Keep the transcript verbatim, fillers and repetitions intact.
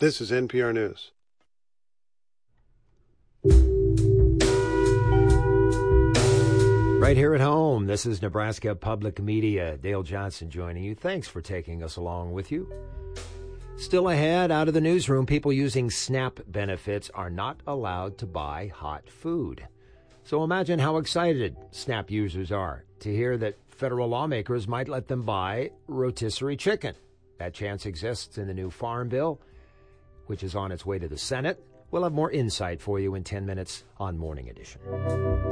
This is N P R News. Right here at home, this is Nebraska Public Media. Dale Johnson joining you. Thanks for taking us along with you. Still ahead, out of the newsroom, people using SNAP benefits are not allowed to buy hot food. So imagine how excited SNAP users are to hear that federal lawmakers might let them buy rotisserie chicken. That chance exists in the new Farm Bill, which is on its way to the Senate. We'll have more insight for you in ten minutes on Morning Edition.